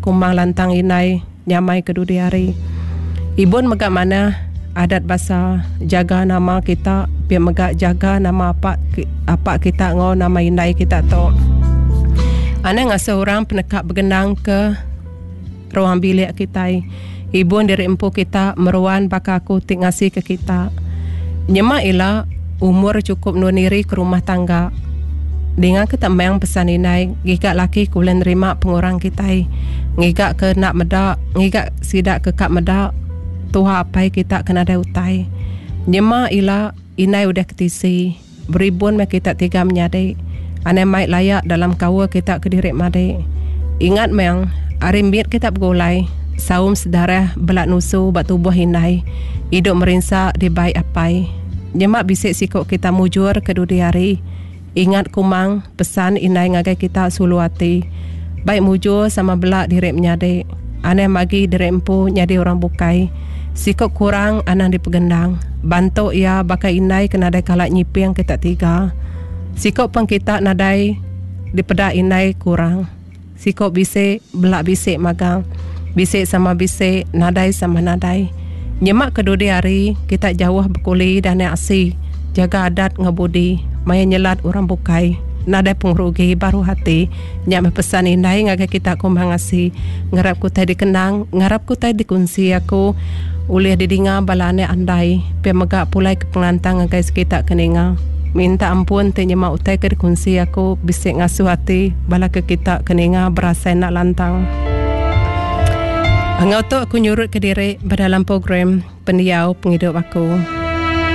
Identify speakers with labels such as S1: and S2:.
S1: kumang lantang inai nyamai kedudi hari. Ibun megak mana adat bahasa jaga nama kita, biar megak jaga nama apa kita ngau nama inai kita tu. Ane ngasa orang penekak bergendang ke ruang bilik kita. Ibun dari empu kita meruan baka aku tik ngasih ke kita. Nyema ila umur cukup nuniri ke rumah tangga. Dengan kita mayang pesan inai, ngigak laki kulen nerima pengurang kita. Ngigak ke nak medak, ngigak sidak ke kak medak. Tuha apai kita kena ada utai. Nyema ila inai udah ketisi. Beribun me kita tiga menyadai. Ane mai layak dalam kawa kita kedirik madai. Ingat mayang, arimbit kita bergulai. Saum sedarah belak nusu bat tubuh inai. Hidup merinsak di baik apai. Nyema bisik sikok kita mujur ke dudi hari. Ingat kumang pesan inai ngagai kita suluati. Baik mujur sama belak direk menyadek. Aneh magi direk empu nyadi orang bukai. Sikok kurang anang dipegendang. Bantu ia bakai inai kena ada kalak nyipi yang kita tiga. Sikok pang kita nadai dipeda inai kurang. Sikok bisik belak bisik magang. Bisik sama bisik, nadai sama nadai. Nyemak kedua hari kita jauh berkuli dan aksi. Jaga adat ngebudi. Maya nyelat orang bukai. Nadai pengrugi baru hati. Nyak pesan inai ngagai kita kumbang asih. Ngarap kutai dikenang, ngarap kutai dikunci aku. Uliah didinga balane andai. Pia megak pulai ke pengantang ngagai sekitar keninga. Minta ampun te nyemak utai ke dikunci aku. Bisik ngasuh hati. Bala ke kita keninga berasa nak lantang. Angau tu aku nyurut ke diri dalam program pendiau penghidup aku.